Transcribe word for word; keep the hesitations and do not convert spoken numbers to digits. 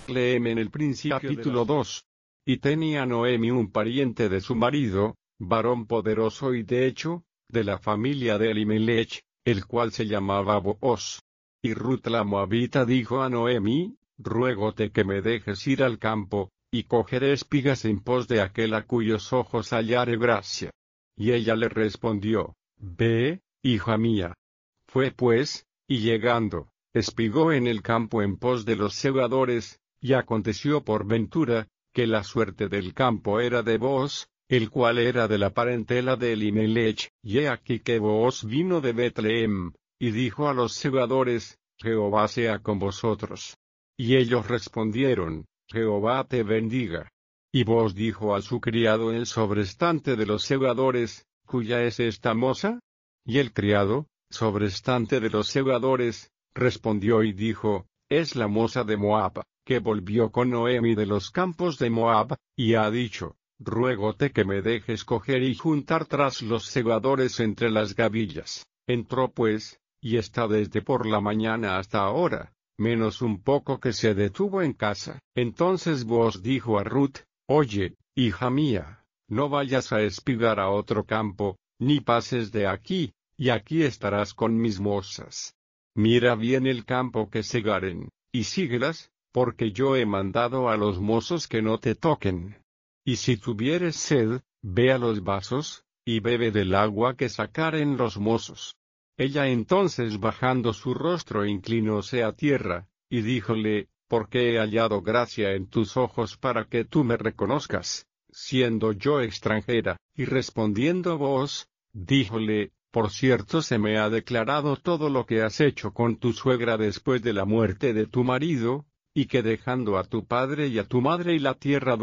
Leeme en el principio. Capítulo dos. Y tenía Noemi un pariente de su marido, varón poderoso y de hecho, de la familia de Elimelech, el cual se llamaba Booz. Y Ruth la moabita dijo a Noemi, ruégote que me dejes ir al campo, y cogeré espigas en pos de aquel a cuyos ojos hallare gracia. Y ella le respondió, ve, hija mía. Fue pues, y llegando, espigó en el campo en pos de los segadores, y aconteció por ventura, que la suerte del campo era de Booz, el cual era de la parentela de Elimelech, y he aquí que Booz vino de Betlehem, y dijo a los segadores, Jehová sea con vosotros. Y ellos respondieron, Jehová te bendiga. Y Booz dijo a su criado el sobrestante de los segadores, ¿cuya es esta moza? Y el criado, sobrestante de los segadores, respondió y dijo, es la moza de Moab, que volvió con Noemi de los campos de Moab, y ha dicho, ruégote que me dejes coger y juntar tras los segadores entre las gavillas. Entró pues, y está desde por la mañana hasta ahora, menos un poco que se detuvo en casa. Entonces Booz dijo a Ruth, oye, hija mía, no vayas a espigar a otro campo, ni pases de aquí, y aquí estarás con mis mozas. Mira bien el campo que segaren, y síguelas, porque yo he mandado a los mozos que no te toquen. Y si tuvieres sed, ve a los vasos, y bebe del agua que sacaren los mozos. Ella entonces bajando su rostro inclinóse a tierra, y díjole, porque he hallado gracia en tus ojos para que tú me reconozcas, siendo yo extranjera. Y respondiendo Booz, díjole, por cierto se me ha declarado todo lo que has hecho con tu suegra después de la muerte de tu marido, y que dejando a tu padre y a tu madre y la tierra